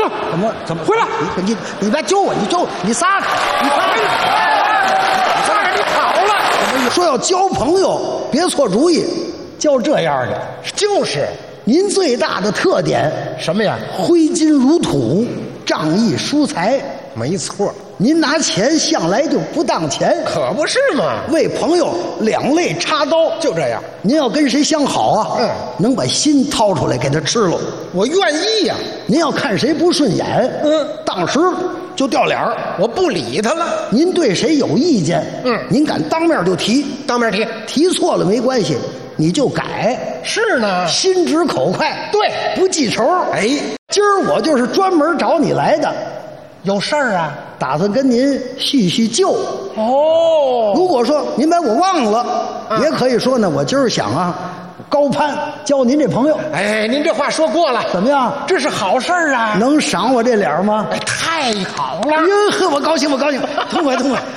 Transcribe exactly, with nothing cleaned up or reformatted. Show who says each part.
Speaker 1: 了！
Speaker 2: 怎么怎么
Speaker 1: 回来！
Speaker 2: 你你你别揪我，你揪我你撒开，你撒开！
Speaker 1: 你撒开！你跑了！
Speaker 2: 说要交朋友，别错主意，交这样的。
Speaker 1: 就是，
Speaker 2: 您最大的特点
Speaker 1: 什么呀？
Speaker 2: 挥金如土，仗义疏财。
Speaker 1: 没错，
Speaker 2: 您拿钱向来就不当钱，
Speaker 1: 可不是嘛。
Speaker 2: 为朋友两肋插刀，
Speaker 1: 就这样。
Speaker 2: 您要跟谁相好啊？
Speaker 1: 嗯，
Speaker 2: 能把心掏出来给他吃了，
Speaker 1: 我愿意呀、啊。
Speaker 2: 您要看谁不顺眼，
Speaker 1: 嗯，
Speaker 2: 当时就掉脸儿，
Speaker 1: 我不理他了。
Speaker 2: 您对谁有意见，
Speaker 1: 嗯，
Speaker 2: 您敢当面就提，
Speaker 1: 当面提，
Speaker 2: 提错了没关系，你就改。
Speaker 1: 是呢，
Speaker 2: 心直口快，
Speaker 1: 对，
Speaker 2: 不记仇。
Speaker 1: 哎，
Speaker 2: 今儿我就是专门找你来的。
Speaker 1: 有事儿啊，
Speaker 2: 打算跟您叙叙旧。
Speaker 1: 哦，
Speaker 2: 如果说您把我忘了，
Speaker 1: 嗯、
Speaker 2: 也可以说呢，我今儿想啊，高攀交您这朋友。
Speaker 1: 哎，您这话说过了，
Speaker 2: 怎么样？
Speaker 1: 这是好事儿啊！
Speaker 2: 能赏我这脸吗？
Speaker 1: 哎，太好了！
Speaker 2: 哟呵，我高兴，我高兴，痛快，痛快。